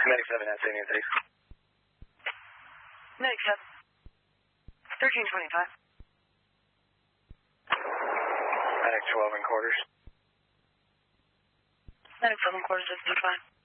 Medic 7 at San Diego. Medic 7. 1325. Medic 12 in quarters. Medic 12 in quarters, 55.